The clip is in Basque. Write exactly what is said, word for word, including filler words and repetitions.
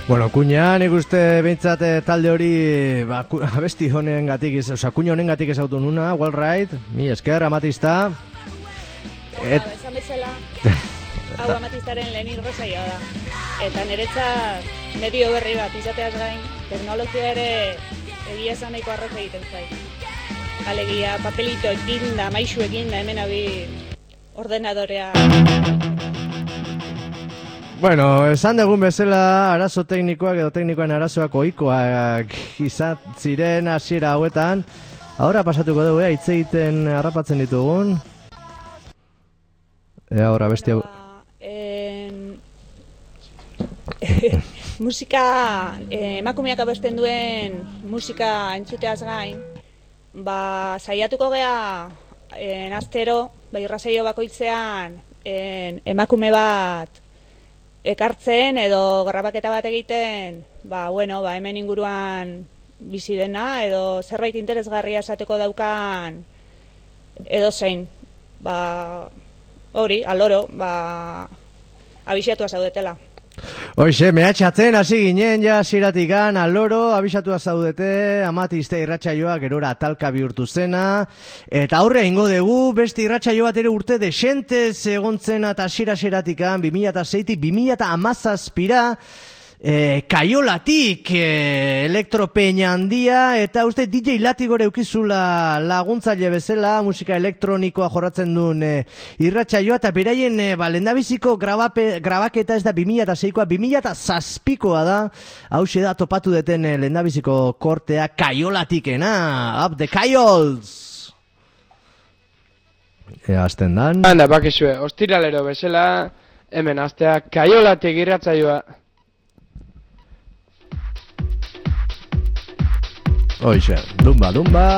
Bueno, kuña, nik uste behintzat talde hori ba, abesti honen gatik, oza, kuña honen gatik ezautu nuna, Well Right, mi esker, Amatista. Et... Bueno, esan bezala, hau Amatistaren lehen irrozaia da. Eta niretzat medio berri bat izateaz gain, teknologia ere egia esan nahiko arroz egiten zait. Alegia, papelito eginda, maixu eginda, hemen abi ordenadorea... Bueno, esan dugun bezala, arazo teknikoak edo teknikoen arazoak ohikoak izan ziren hasiera hauetan. Ahora pasatuko dugu, hitz egiten harrapatzen ditugun. Ea, ahora beste hau... En... musika, eh, emakumeak abesten duen musika entzuteaz gain, ba, saiatuko gea en astero, ba, irrasaio bakoitzean en, emakume bat ekartzen edo grabaketa bat egiten, ba, bueno, ba, hemen inguruan bizi dena edo zerbait interesgarria esateko daukan edo zein, ba, hori, aloro, ba, abixatua zaudetela. Hoxe, mehatxatzen hasi ginen ja ziratikan, aloro, abisatua zaudete, Amatista irratsaioa gerora talka bihurtu zena, eta aurre ingo dugu, beste irratsaio bat ere urte desentez egontzen eta zira ziratikan, bi mila seitik bi mila hamazazpira, E, kaiolatik e, elektropeña handia, eta uste D J Latigore eukizula laguntzaile bezala, musika elektronikoa jorratzen duen e, irratsaioa, eta beraien e, ba, lendabiziko grabape, grabaketa ez da bi mila seikoa, bi mila zazpikoa da, hauxe da topatu deten e, lendabiziko kortea kaiolatikena, up the kaiols! Ea, azten dan. Handa, bakizue, ostiralero bezala, hemen aztea kaiolatik irratsaioa. Hoxe, dumba, dumba.